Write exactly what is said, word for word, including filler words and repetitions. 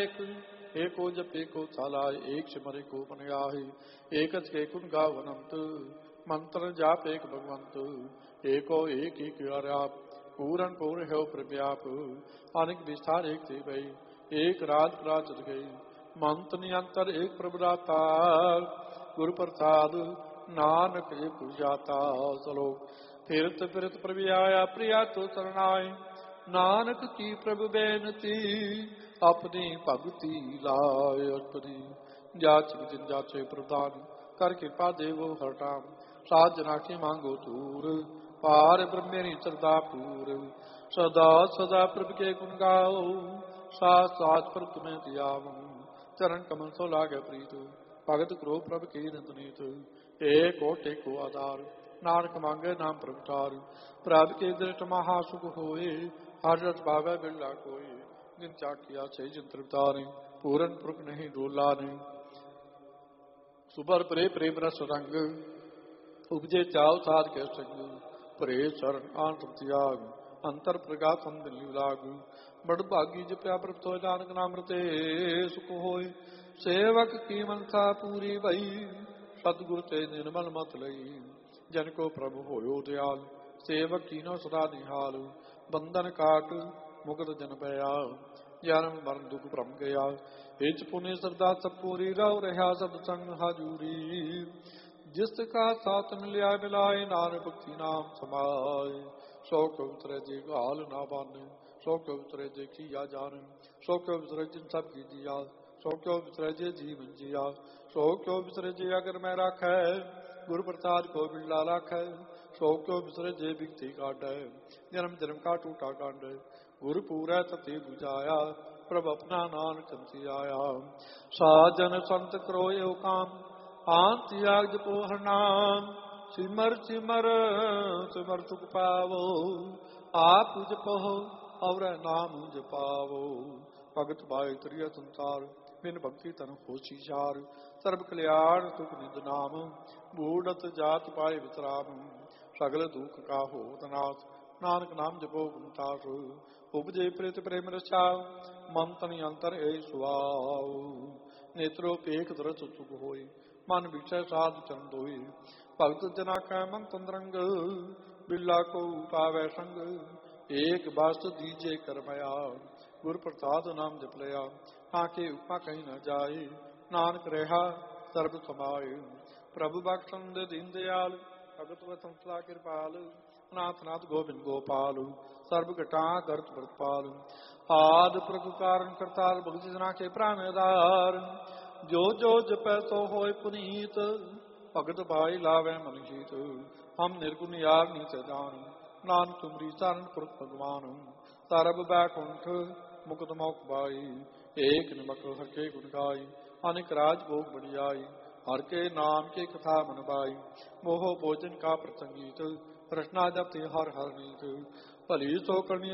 एक एको जप एको चालाय एक सिमर एको मन आए एकच के कुन गावनंत मंत्र जाप एक भगवंत एको एक ही क्याप पूरन पूर है प्रव्याप अनेक विस्तार एक थी भई एक राज राज गई मंत्र नियंतर एक प्रभुदाता गुरु प्रसाद नानक एक जाता चलो फिरत फिरत प्रभु आया प्रिया तो शरणाए नानक की प्रभु बेनती अपनी भगति लाए अपनी जाच जिन जाचे प्रदान कर कृपा देवो हरटाम साध जना की मांगो दूर पार ब्रह्मेरी श्रद्धा पूर सदा सदा प्रभु के गुण गाओ साथ साथ पर तुम्हें दियाव चरण कमल सो लागे प्रीत भगत करो प्रभु की नंदनीत एक कोटे को आधार नानक मांगे नाम प्रगटार प्रभु के दृष्ट महासुख होए हर रस भागा बिरला कोई जिन चाकिया से जिन तृप्तारे पूरन पुरख नहीं डोला ने सुबर प्रे प्रेम रस रंग उपजे चाव साध के संग प्रे शरण आंत त्याग अंतर प्रगात हम दिल लाग बड़ भागी जप्या प्रभ तो नानक नाम रते सुख होए सेवक की मनसा पूरी भई सतगुरु ते निर्मल मत लई जन को प्रभु होयो दयाल सेवक कीनो सदा निहाल बंधन काट मुक्त जन पया जन्म मरण दुख भ्रम गया हिच पुण्य श्रद्धा सब पूरी रव रहा सब संग हाजूरी जिस का साथ मिलिया मिलाए नानक भक्ति नाम समाए सौ कवितरे जे गाल ना बाने सौ कवितरे जे किया जान सौ कवितरे जिन सब की दिया सौ कवितरे जे जीवन जिया सौ कवितरे जे अगर मैं राखै गुरु प्रसाद को बिल्ला राखै सौ क्यों बिसरे जे बिकती काट जन्म जन्म का टूटा कांड गुरु पूरा तथे बुझाया प्रभ अपना नानक चंती आया साजन संत करो यो काम आन त्याग जपो हर नाम सिमर सिमर सिमर सुख पावो आप जपो और नाम जपावो भगत भाई त्रिय संसार बिन भक्ति तन होशी चार सर्व कल्याण सुख निज नाम बूढ़त जात पाए विश्राम सगल दुख का हो तनाथ नानक नाम जपो गुणतास उपजे प्रेत प्रेम रचा मन तनि अंतर ए सुआव नेत्रो पेख दरस सुख होय मन विषय साध चरण दोई भगत जना कै मन तंद्रंग बिल्ला को पावै संग एक बास्त दीजे करमया गुरु प्रसाद नाम जप लिया आके उपा कहीं न जाए नानक रहा सर्व समाये प्रभु बख्शन दे दीन दयाल भगत वसंतला कृपाल नाथ नाथ गोविंद गोपाल सर्व घटा करत व्रतपाल आद प्रभु कारण करताल भगति जना के प्राणदार जो जो जपै सो होय पुनीत भगत भाई लावे मन जीत हम निर्गुण यार नीत जान नानक तुमरी चरण पुरख भगवान सरब बैकुंठ मुकुद मोख बाई एक निमक हर के गुण गाई अनेक राज भोग बढ़ियाई हर के नाम के कथा मन बाई मोह भोजन का प्रसंगीत रचना जपते हर हर नीत भली सो करनी